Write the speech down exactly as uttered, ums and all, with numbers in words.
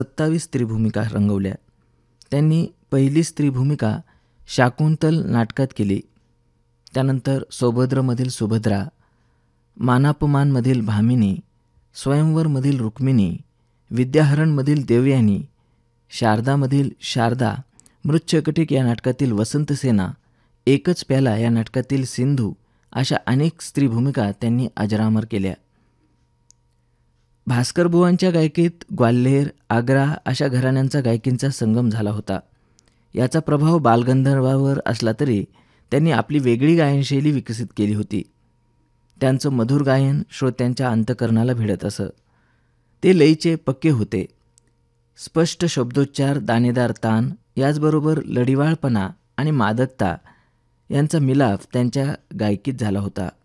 सत्तावीस स्त्रीभूमिका रंगवल्या. त्यांनी पहिली स्त्रीभूमिका शाकुंतल नाटकात केली. त्यानंतर सौभद्रमधील सुभद्रा, मानापमानमधील भामिनी, स्वयंवरमधील रुक्मिणी, विद्याहरणमधील देवयानी, शारदामधील शारदा, मृच्छकटिक या नाटकातील वसंतसेना, एकच प्याला या नाटकातील सिंधू अशा अनेक स्त्रीभूमिका त्यांनी अजरामर केल्या. भास्करबुवांच्या गायकीत ग्वाल्हेर, आग्रा अशा घराण्यांचा गायकींचा संगम झाला होता. याचा प्रभाव बालगंधर्वावर असला तरी त्यांनी आपली वेगळी गायनशैली विकसित केली होती. त्यांचं मधुर गायन श्रोत्यांच्या अंतःकरणाला भिडत असं. ते लयीचे पक्के होते. स्पष्ट शब्दोच्चार, दाणेदार तान, याचबरोबर लढिवाळपणा आणि मादकता यांचा मिलाफ त्यांच्या गायकीत झाला होता.